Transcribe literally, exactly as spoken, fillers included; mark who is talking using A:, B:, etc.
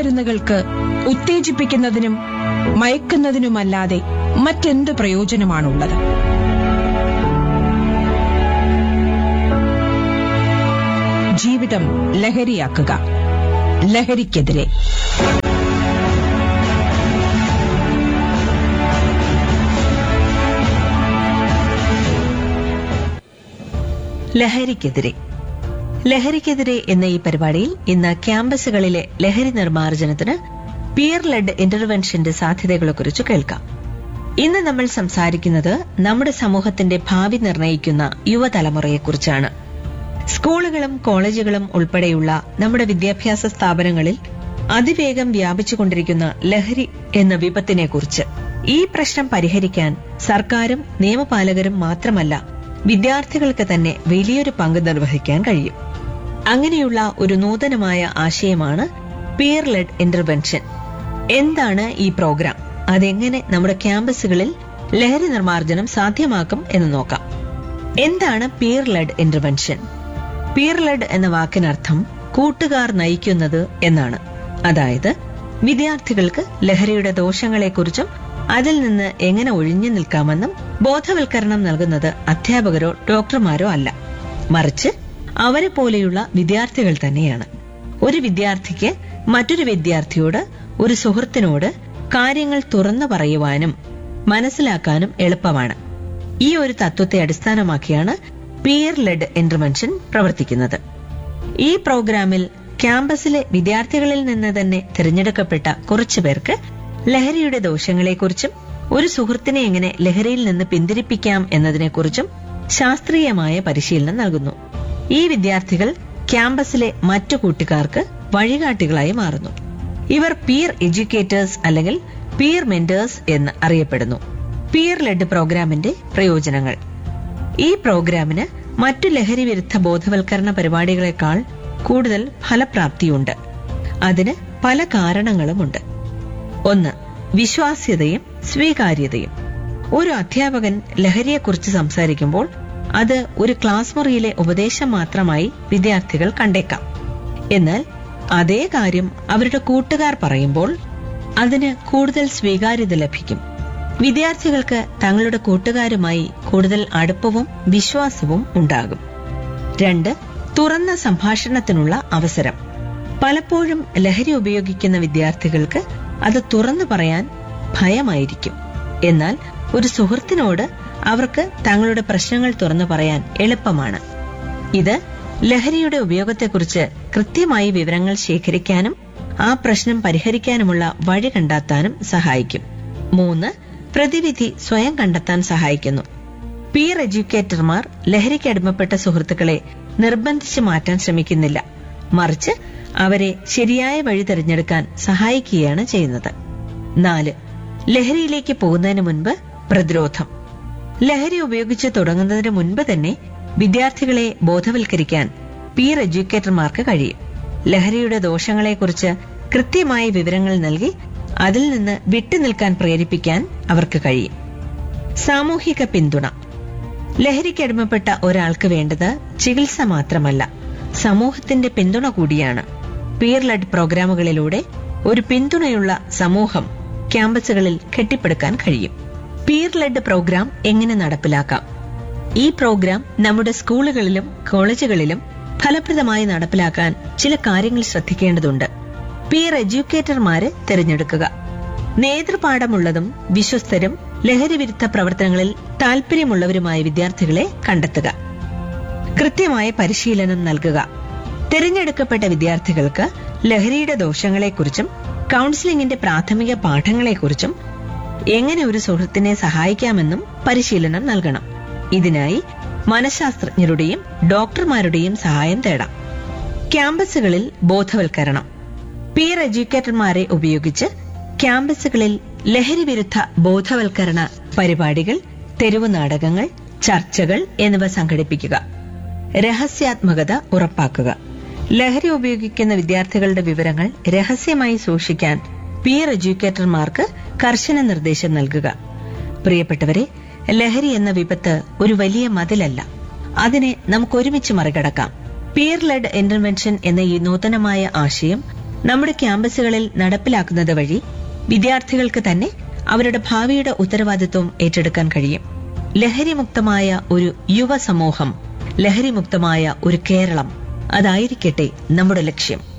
A: മയക്കുമരുന്നുകൾക്ക് ഉത്തേജിപ്പിക്കുന്നതിനും മയക്കുന്നതിനുമല്ലാതെ മറ്റെന്ത് പ്രയോജനമാണുള്ളത്? ജീവിതം ലഹരിയാക്കുക. ലഹരിക്കെതിരെ.
B: ലഹരിക്കെതിരെ ലഹരിക്കെതിരെ എന്ന ഈ പരിപാടിയിൽ ഇന്ന് ക്യാമ്പസുകളിലെ ലഹരി നിർമ്മാർജ്ജനത്തിന് പിയർ ലെഡ് ഇന്റർവെൻഷന്റെ സാധ്യതകളെക്കുറിച്ച് കേൾക്കാം. ഇന്ന് നമ്മൾ സംസാരിക്കുന്നത് നമ്മുടെ സമൂഹത്തിന്റെ ഭാവി നിർണ്ണയിക്കുന്ന യുവതലമുറയെക്കുറിച്ചാണ്. സ്കൂളുകളും കോളേജുകളും ഉൾപ്പെടെയുള്ള നമ്മുടെ വിദ്യാഭ്യാസ സ്ഥാപനങ്ങളിൽ അതിവേഗം വ്യാപിച്ചുകൊണ്ടിരിക്കുന്ന ലഹരി എന്ന വിപത്തിനെക്കുറിച്ച്. ഈ പ്രശ്നം പരിഹരിക്കാൻ സർക്കാരും നിയമപാലകരും മാത്രമല്ല, വിദ്യാർത്ഥികൾക്ക് തന്നെ വലിയൊരു പങ്ക് നിർവഹിക്കാൻ കഴിയും. അങ്ങനെയുള്ള ഒരു നൂതനമായ ആശയമാണ് പിയർ ലെഡ് ഇന്റർവെൻഷൻ. എന്താണ് ഈ പ്രോഗ്രാം? അതെങ്ങനെ നമ്മുടെ ക്യാമ്പസുകളിൽ ലഹരി നിർമ്മാർജ്ജനം സാധ്യമാക്കും എന്ന് നോക്കാം. എന്താണ് peer lead intervention? Peer lead എന്ന വാക്കിനർത്ഥം കൂട്ടുകാർ നയിക്കുന്നത് എന്നാണ്. അതായത് വിദ്യാർത്ഥികൾക്ക് ലഹരിയുടെ ദോഷങ്ങളെക്കുറിച്ചും അതിൽ നിന്ന് എങ്ങനെ ഒഴിഞ്ഞു നിൽക്കാമെന്നും ബോധവൽക്കരണം നൽകുന്നത് അധ്യാപകരോ ഡോക്ടർമാരോ അല്ല, മറിച്ച് അവരെ പോലെയുള്ള വിദ്യാർത്ഥികൾ തന്നെയാണ്. ഒരു വിദ്യാർത്ഥിക്ക് മറ്റൊരു വിദ്യാർത്ഥിയോട്, ഒരു സുഹൃത്തിനോട് കാര്യങ്ങൾ തുറന്നു പറയുവാനും മനസ്സിലാക്കാനും എളുപ്പമാണ്. ഈ ഒരു തത്വത്തെ അടിസ്ഥാനമാക്കിയാണ് പിയർ ലെഡ് ഇന്റർവെൻഷൻ പ്രവർത്തിക്കുന്നത്. ഈ പ്രോഗ്രാമിൽ ക്യാമ്പസിലെ വിദ്യാർത്ഥികളിൽ നിന്ന് തന്നെ തിരഞ്ഞെടുക്കപ്പെട്ട കുറച്ചു പേർക്ക് ലഹരിയുടെ ദോഷങ്ങളെക്കുറിച്ചും ഒരു സുഹൃത്തിനെ എങ്ങനെ ലഹരിയിൽ നിന്ന് പിന്തിരിപ്പിക്കാം എന്നതിനെക്കുറിച്ചും ശാസ്ത്രീയമായ പരിശീലനം നൽകുന്നു. ഈ വിദ്യാർത്ഥികൾ ക്യാമ്പസിലെ മറ്റു കൂട്ടുകാർക്ക് വഴികാട്ടികളായി മാറുന്നു. ഇവർ പിയർ എഡ്യൂക്കേറ്റേഴ്സ് അല്ലെങ്കിൽ പിയർ മെന്റേഴ്സ് എന്ന് അറിയപ്പെടുന്നു. പിയർ ലെഡ് പ്രോഗ്രാമിന്റെ പ്രയോജനങ്ങൾ. ഈ പ്രോഗ്രാമിന് മറ്റു ലഹരി വിരുദ്ധ ബോധവൽക്കരണ പരിപാടികളെക്കാൾ കൂടുതൽ ഫലപ്രാപ്തിയുണ്ട്. അതിന് പല കാരണങ്ങളുമുണ്ട്. ഒന്ന്, വിശ്വാസ്യതയും സ്വീകാര്യതയും. ഒരു അധ്യാപകൻ ലഹരിയെക്കുറിച്ച് സംസാരിക്കുമ്പോൾ അത് ഒരു ക്ലാസ് മുറിയിലെ ഉപദേശം മാത്രമായി വിദ്യാർത്ഥികൾ കണ്ടേക്കാം. എന്നാൽ അതേ കാര്യം അവരുടെ കൂട്ടുകാർ പറയുമ്പോൾ അതിന് കൂടുതൽ സ്വീകാര്യത ലഭിക്കും. വിദ്യാർത്ഥികൾക്ക് തങ്ങളുടെ കൂട്ടുകാരുമായി കൂടുതൽ അടുപ്പവും വിശ്വാസവും ഉണ്ടാകും. രണ്ട്, തുറന്ന സംഭാഷണത്തിനുള്ള അവസരം. പലപ്പോഴും ലഹരി ഉപയോഗിക്കുന്ന വിദ്യാർത്ഥികൾക്ക് അത് തുറന്നു പറയാൻ ഭയമായിരിക്കും. എന്നാൽ ഒരു സുഹൃത്തിനോട് അവർക്ക് തങ്ങളുടെ പ്രശ്നങ്ങൾ തുറന്നു പറയാൻ എളുപ്പമാണ്. ഇത് ലഹരിയുടെ ഉപയോഗത്തെക്കുറിച്ച് കൃത്യമായി വിവരങ്ങൾ ശേഖരിക്കാനും ആ പ്രശ്നം പരിഹരിക്കാനുമുള്ള വഴി കണ്ടെത്താനും സഹായിക്കും. മൂന്ന്, പ്രതിവിധി സ്വയം കണ്ടെത്താൻ സഹായിക്കുന്നു. പിയർ എഡ്യൂക്കേറ്റർമാർ ലഹരിക്ക് അടിമപ്പെട്ട സുഹൃത്തുക്കളെ നിർബന്ധിച്ച് മാറ്റാൻ ശ്രമിക്കുന്നില്ല, മറിച്ച് അവരെ ശരിയായ വഴി തിരഞ്ഞെടുക്കാൻ സഹായിക്കുകയാണ് ചെയ്യുന്നത്. നാല്, ലഹരിയിലേക്ക് പോകുന്നതിന് മുൻപ് പ്രതിരോധം. ലഹരി ഉപയോഗിച്ച് തുടങ്ങുന്നതിന് മുൻപ് തന്നെ വിദ്യാർത്ഥികളെ ബോധവൽക്കരിക്കാൻ പിയർ എഡ്യൂക്കേറ്റർമാർക്ക് കഴിയും. ലഹരിയുടെ ദോഷങ്ങളെക്കുറിച്ച് കൃത്യമായ വിവരങ്ങൾ നൽകി അതിൽ നിന്ന് വിട്ടുനിൽക്കാൻ പ്രേരിപ്പിക്കാൻ അവർക്ക് കഴിയും. സാമൂഹിക പിന്തുണ. ലഹരിക്കടിമപ്പെട്ട ഒരാൾക്ക് വേണ്ടത് ചികിത്സ മാത്രമല്ല, സമൂഹത്തിന്റെ പിന്തുണ കൂടിയാണ്. പിയർ ലെഡ് പ്രോഗ്രാമുകളിലൂടെ ഒരു പിന്തുണയുള്ള സമൂഹം ക്യാമ്പസുകളിൽ കെട്ടിപ്പടുക്കാൻ കഴിയും. പിയർ ലെഡ് പ്രോഗ്രാം എങ്ങനെ നടപ്പിലാക്കാം? ഈ പ്രോഗ്രാം നമ്മുടെ സ്കൂളുകളിലും കോളേജുകളിലും ഫലപ്രദമായി നടപ്പിലാക്കാൻ ചില കാര്യങ്ങൾ ശ്രദ്ധിക്കേണ്ടതുണ്ട്. പിയർ എഡ്യൂക്കേറ്റർമാരെ തിരഞ്ഞെടുക്കുക. നേതൃപാഠമുള്ളതും വിശ്വസ്തരും ലഹരി വിരുദ്ധ പ്രവർത്തനങ്ങളിൽ താൽപര്യമുള്ളവരുമായ വിദ്യാർത്ഥികളെ കണ്ടെത്തുക. കൃത്യമായ പരിശീലനം നൽകുക. തിരഞ്ഞെടുക്കപ്പെട്ട വിദ്യാർത്ഥികൾക്ക് ലഹരിയുടെ ദോഷങ്ങളെക്കുറിച്ചും കൌൺസിലിംഗിന്റെ പ്രാഥമിക പാഠങ്ങളെക്കുറിച്ചും എങ്ങനെ ഒരു സുഹൃത്തിനെ സഹായിക്കാമെന്നും പരിശീലനം നൽകണം. ഇതിനായി മനഃശാസ്ത്രജ്ഞരുടെയും ഡോക്ടർമാരുടെയും സഹായം തേടാം. ക്യാമ്പസുകളിൽ ബോധവൽക്കരണം. പിയർ എഡ്യൂക്കേറ്റർമാരെ ഉപയോഗിച്ച് ക്യാമ്പസുകളിൽ ലഹരി വിരുദ്ധ ബോധവൽക്കരണ പരിപാടികൾ, തെരുവു നാടകങ്ങൾ, ചർച്ചകൾ എന്നിവ സംഘടിപ്പിക്കുക. രഹസ്യാത്മകത ഉറപ്പാക്കുക. ലഹരി ഉപയോഗിക്കുന്ന വിദ്യാർത്ഥികളുടെ വിവരങ്ങൾ രഹസ്യമായി സൂക്ഷിക്കാൻ പിയർ എഡ്യൂക്കേറ്റർമാർക്ക് കർശന നിർദ്ദേശം നൽകുക. പ്രിയപ്പെട്ടവരെ, ലഹരി എന്ന വിപത്ത് ഒരു വലിയ മതിലല്ല. അതിനെ നമുക്ക് ഒരുമിച്ച് മറികടക്കാം. പിയർ ലെഡ് ഇന്റർവെൻഷൻ എന്ന ഈ നൂതനമായ ആശയം നമ്മുടെ ക്യാമ്പസുകളിൽ നടപ്പിലാക്കുന്നത് വഴി വിദ്യാർത്ഥികൾക്ക് തന്നെ അവരുടെ ഭാവിയുടെ ഉത്തരവാദിത്വം ഏറ്റെടുക്കാൻ കഴിയും. ലഹരിമുക്തമായ ഒരു യുവ സമൂഹം, ലഹരിമുക്തമായ ഒരു കേരളം, അതായിരിക്കട്ടെ നമ്മുടെ ലക്ഷ്യം.